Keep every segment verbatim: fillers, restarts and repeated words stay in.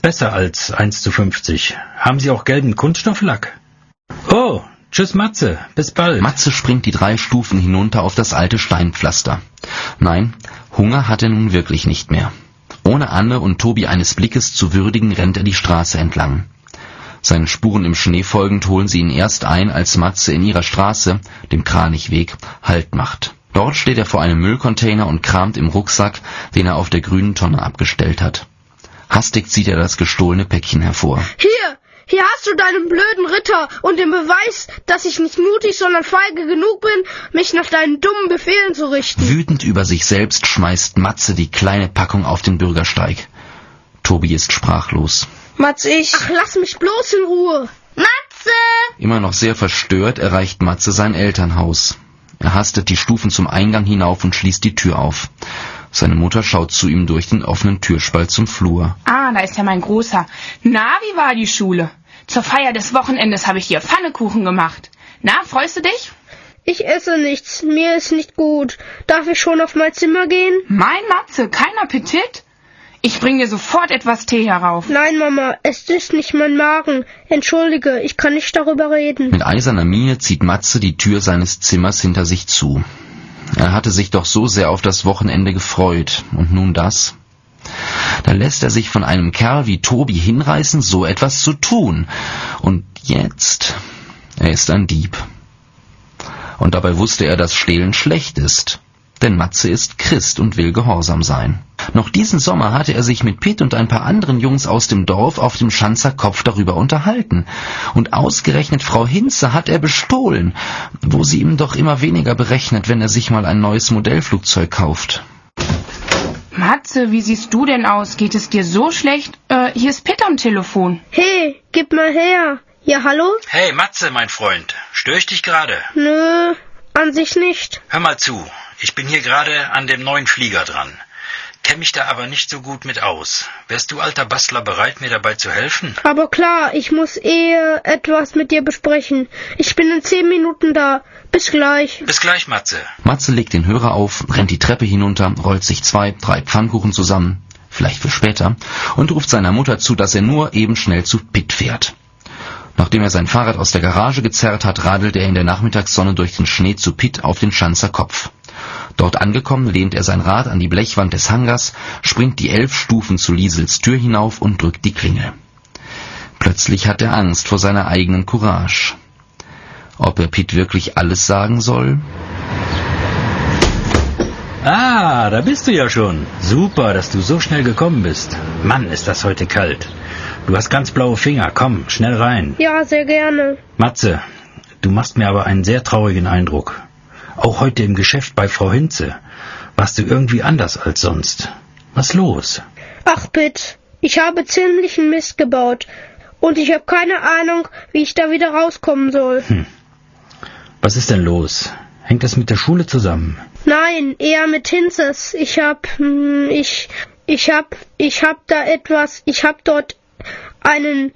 ist besser als eins zu fünfzig. Haben Sie auch gelben Kunststofflack? Oh, tschüss Matze, bis bald. Matze springt die drei Stufen hinunter auf das alte Steinpflaster. Nein, Hunger hat er nun wirklich nicht mehr. Ohne Anne und Tobi eines Blickes zu würdigen, rennt er die Straße entlang. Seinen Spuren im Schnee folgend holen sie ihn erst ein, als Matze in ihrer Straße, dem Kranichweg, Halt macht. Dort steht er vor einem Müllcontainer und kramt im Rucksack, den er auf der grünen Tonne abgestellt hat. Hastig zieht er das gestohlene Päckchen hervor. Hier, hier hast du deinen blöden Ritter und den Beweis, dass ich nicht mutig, sondern feige genug bin, mich nach deinen dummen Befehlen zu richten. Wütend über sich selbst schmeißt Matze die kleine Packung auf den Bürgersteig. Tobi ist sprachlos. Matze, ich... Ach, lass mich bloß in Ruhe. Matze! Immer noch sehr verstört erreicht Matze sein Elternhaus. Er hastet die Stufen zum Eingang hinauf und schließt die Tür auf. Seine Mutter schaut zu ihm durch den offenen Türspalt zum Flur. Ah, da ist ja mein Großer. Na, wie war die Schule? Zur Feier des Wochenendes habe ich dir Pfannekuchen gemacht. Na, freust du dich? Ich esse nichts. Mir ist nicht gut. Darf ich schon auf mein Zimmer gehen? Mein Matze, kein Appetit? Ich bring dir sofort etwas Tee herauf. Nein, Mama, es ist nicht mein Magen. Entschuldige, ich kann nicht darüber reden. Mit eiserner Miene zieht Matze die Tür seines Zimmers hinter sich zu. Er hatte sich doch so sehr auf das Wochenende gefreut. Und nun das? Da lässt er sich von einem Kerl wie Tobi hinreißen, so etwas zu tun. Und jetzt? Er ist ein Dieb. Und dabei wusste er, dass Stehlen schlecht ist. Denn Matze ist Christ und will gehorsam sein. Noch diesen Sommer hatte er sich mit Pitt und ein paar anderen Jungs aus dem Dorf auf dem Schanzer Kopf darüber unterhalten. Und ausgerechnet Frau Hinze hat er bestohlen, wo sie ihm doch immer weniger berechnet, wenn er sich mal ein neues Modellflugzeug kauft. Matze, wie siehst du denn aus? Geht es dir so schlecht? Äh, hier ist Pitt am Telefon. Hey, gib mal her. Ja, hallo? Hey Matze, mein Freund, störe ich dich gerade? Nö, an sich nicht. Hör mal zu, ich bin hier gerade an dem neuen Flieger dran. Kenn mich da aber nicht so gut mit aus. Wärst du, alter Bastler, bereit, mir dabei zu helfen? Aber klar, ich muss eh etwas mit dir besprechen. Ich bin in zehn Minuten da. Bis gleich. Bis gleich, Matze. Matze legt den Hörer auf, rennt die Treppe hinunter, rollt sich zwei, drei Pfannkuchen zusammen, vielleicht für später, und ruft seiner Mutter zu, dass er nur eben schnell zu Pitt fährt. Nachdem er sein Fahrrad aus der Garage gezerrt hat, radelt er in der Nachmittagssonne durch den Schnee zu Pitt auf den Schanzer Kopf. Dort angekommen, lehnt er sein Rad an die Blechwand des Hangars, springt die elf Stufen zu Liesels Tür hinauf und drückt die Klingel. Plötzlich hat er Angst vor seiner eigenen Courage. Ob er Pitt wirklich alles sagen soll? Ah, da bist du ja schon. Super, dass du so schnell gekommen bist. Mann, ist das heute kalt. Du hast ganz blaue Finger. Komm, schnell rein. Ja, sehr gerne. Matze, du machst mir aber einen sehr traurigen Eindruck. Auch heute im Geschäft bei Frau Hinze warst du irgendwie anders als sonst. Was los? Ach, Pitt, ich habe ziemlichen Mist gebaut. Und ich habe keine Ahnung, wie ich da wieder rauskommen soll. Hm. Was ist denn los? Hängt das mit der Schule zusammen? Nein, eher mit Hinzes. Ich hab, hm, ich, ich hab, ich hab da etwas, ich hab dort einen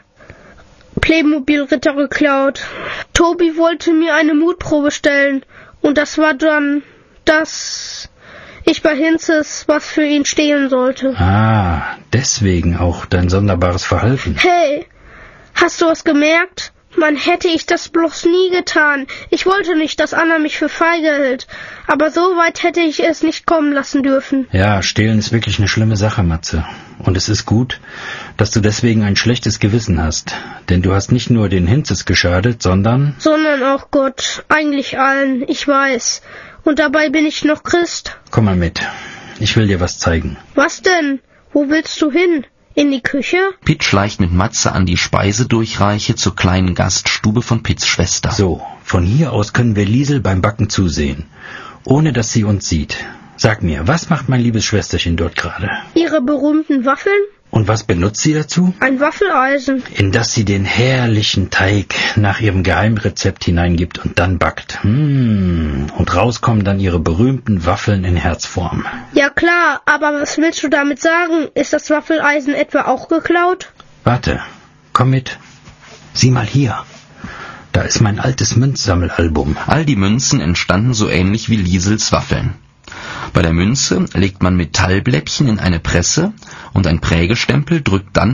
Playmobil-Ritter geklaut. Tobi wollte mir eine Mutprobe stellen. Und das war dann, dass ich bei Hinzes was für ihn stehlen sollte. Ah, deswegen auch dein sonderbares Verhalten. Hey, hast du was gemerkt? Man hätte ich das bloß nie getan. Ich wollte nicht, dass Anna mich für feige hält. Aber so weit hätte ich es nicht kommen lassen dürfen. Ja, stehlen ist wirklich eine schlimme Sache, Matze. Und es ist gut, dass du deswegen ein schlechtes Gewissen hast. Denn du hast nicht nur den Hinzes geschadet, sondern... Sondern auch Gott. Eigentlich allen, ich weiß. Und dabei bin ich noch Christ. Komm mal mit. Ich will dir was zeigen. Was denn? Wo willst du hin? In die Küche? Pitt schleicht mit Matze an die Speisedurchreiche zur kleinen Gaststube von Pitts Schwester. So, von hier aus können wir Liesel beim Backen zusehen, ohne dass sie uns sieht. Sag mir, was macht mein liebes Schwesterchen dort gerade? Ihre berühmten Waffeln? Und was benutzt sie dazu? Ein Waffeleisen. In das sie den herrlichen Teig nach ihrem Geheimrezept hineingibt und dann backt. Mmh. Und rauskommen dann ihre berühmten Waffeln in Herzform. Ja klar, aber was willst du damit sagen? Ist das Waffeleisen etwa auch geklaut? Warte, komm mit. Sieh mal hier. Da ist mein altes Münzsammelalbum. All die Münzen entstanden so ähnlich wie Liesels Waffeln. Bei der Münze legt man Metallblättchen in eine Presse und ein Prägestempel drückt dann